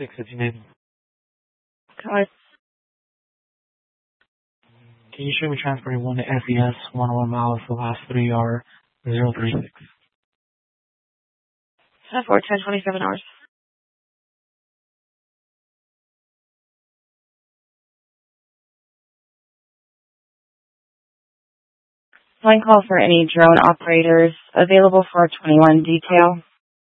What's your name? Hi. Can you show me transporting 1 to SES 101 miles, the last 3 are 036? 27 hours. Line call for any drone operators available for 21 detail.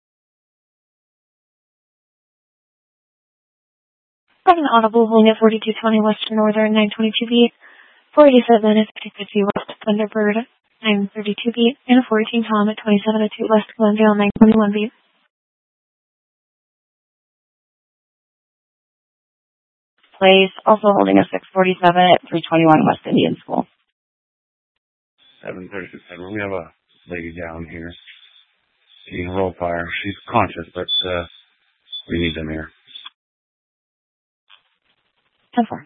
Got an audible holding at 4220 Western Northern 922 beat, 487 at 5050 West Thunderbird 932 beat, and a 14 Tom at 2702 West Glendale 921 beat. Place also holding a 647 at 321 West Indian School. 736 Edward. We have a lady down here. She's roll fire. She's conscious, but we need them here. 10-4.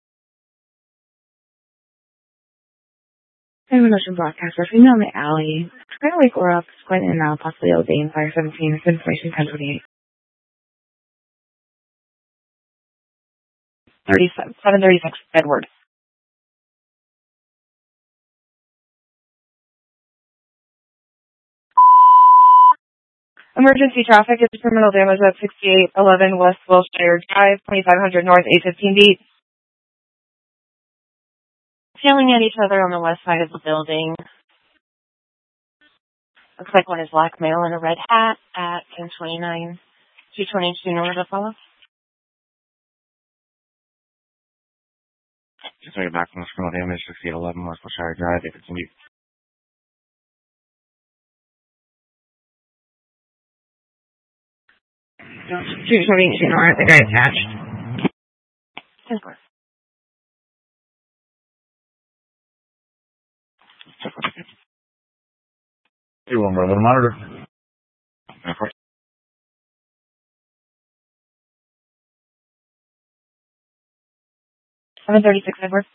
Ocean broadcaster, female in the alley. Trying to wake her up, going in and out, possibly ODing, fire 17, information 1028. 736 Edward. Emergency traffic is criminal damage at 6811 West Wilshire Drive, 2500 North 815 beat. Yelling at each other on the west side of the building. Looks like one is black male in a red hat at 1029, 222 North Buffalo. Just make it back from the criminal damage, 6811 West Wilshire Drive, 815 beat. The guy attached. 10-4. You want more monitor? 736 Edward.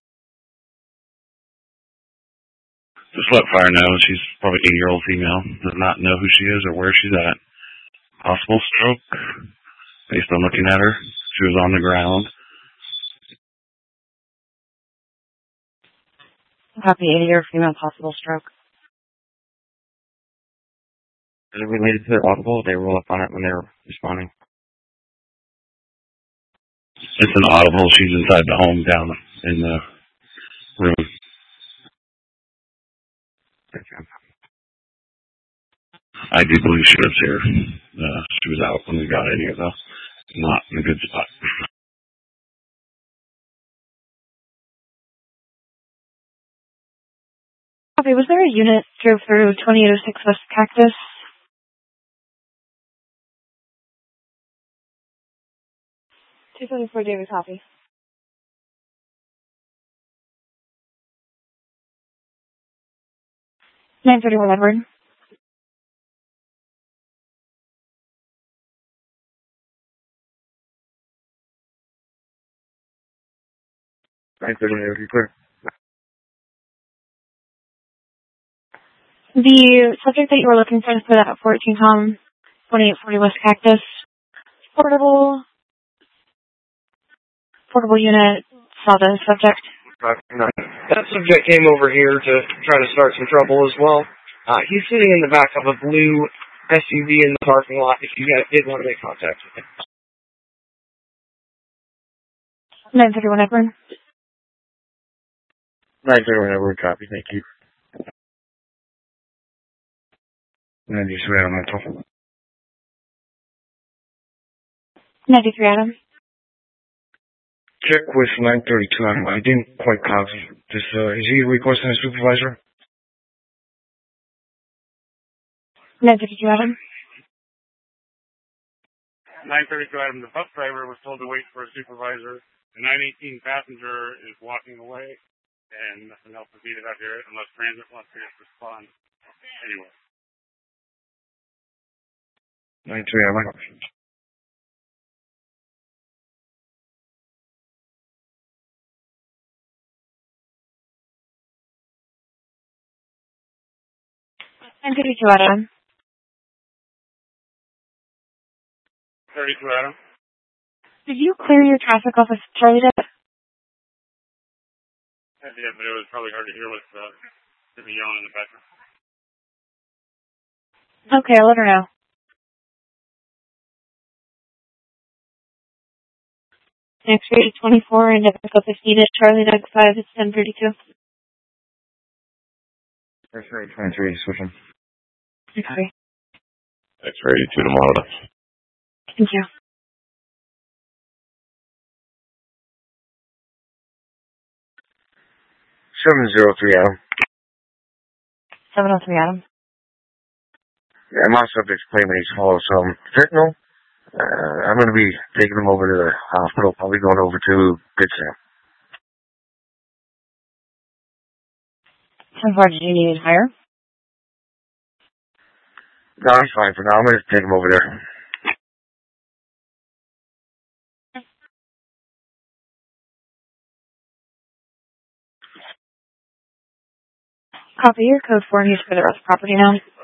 Just let fire know. She's probably 80-year-old female. Does not know who she is or where she's at. Possible stroke. Based on looking at her, she was on the ground. Copy 80-year female, possible stroke. Is it related to their audible? They roll up on it when they're responding. It's an audible. She's inside the home down in the room. I do believe she lives here. She was out when we got in here, though. Not in a good spot. Okay, was there a unit drove through 2806 West Cactus? $274 David copy. 931 Edward. The subject that you were looking for is for that 14 Tom 2840 West Cactus portable unit. Saw the subject. That subject came over here to try to start some trouble as well. He's sitting in the back of a blue SUV in the parking lot if you guys did want to make contact with him. 931 Edward. 931 Edward, copy, thank you. 93 Adam Mental. 93 Adam. Check with 932 Adam. I didn't quite copy. Is he requesting a supervisor? 932 Adam. 932 Adam, the bus driver was told to wait for a supervisor. The 918 passenger is walking away, and nothing else is needed out here unless transit wants to respond anyway. 93 Adam. And 32 Adam. 32 Adam. Did you clear your traffic off of Charlie Deck? I did, but it was probably hard to hear with me yelling in the background. Okay, I'll let her know. Next rate is 24 and Echo 15 at Charlie Deck 5, it's 10:32. X-ray 23, switching. Okay. X-ray 2 to Monitor. Thank you. 703 Adam. 703 Adam. Yeah, my subject's claiming he's full of some fentanyl. I'm going to be taking him over to the hospital, probably going over to Good Sam. How far did you need higher? No, I'm fine for now. I'm going to take him over there. Copy your code 4 and use for the rest property now.